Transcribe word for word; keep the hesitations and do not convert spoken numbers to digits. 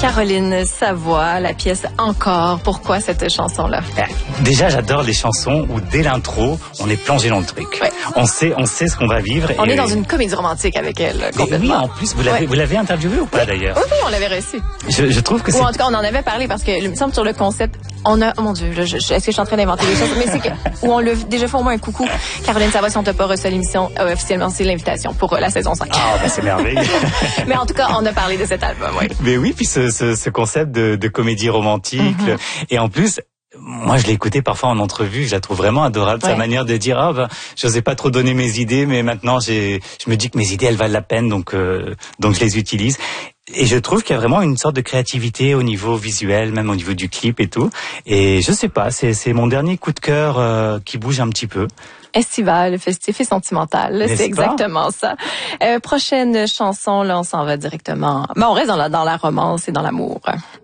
Caroline Savoie, la pièce Encore. Pourquoi cette chanson-là? Déjà, j'adore les chansons où dès l'intro, on est plongé dans le truc. Ouais. On sait, on sait ce qu'on va vivre. On et... est dans une comédie romantique avec elle, complètement. Oui, en plus, vous l'avez, ouais. vous l'avez interviewée ou pas oui. d'ailleurs? Oui, oui, on l'avait reçue. Je, je trouve que c'est... Ou en tout cas, on en avait parlé parce que, il me semble, sur le concept, on a, oh mon Dieu, je, je, est-ce que je suis en train d'inventer des choses? Mais c'est que, où on l'a déjà fait au moins un coucou. Caroline Savoie, si on t'a pas reçu l'émission, euh, officiellement, c'est l'invitation pour euh, la saison cinq. Ah, ben c'est merveilleux. Mais en tout cas, on a parlé de cet album, oui. Mais oui, puis ce, ce, ce concept de, de comédie romantique. Mm-hmm. Et en plus, moi, je l'ai écouté parfois en entrevue, je la trouve vraiment adorable, ouais. Sa manière de dire, ah ben, j'osais pas trop donner mes idées, mais maintenant, j'ai, je me dis que mes idées, elles valent la peine, donc, euh, donc je les utilise. Et je trouve qu'il y a vraiment une sorte de créativité au niveau visuel, même au niveau du clip et tout. Et je sais pas, c'est, c'est mon dernier coup de cœur euh, qui bouge un petit peu. Estival, festif et sentimental, N'est-ce c'est pas? Exactement ça. Euh, prochaine chanson, là, on s'en va directement. Ben, on reste dans la, dans la romance et dans l'amour.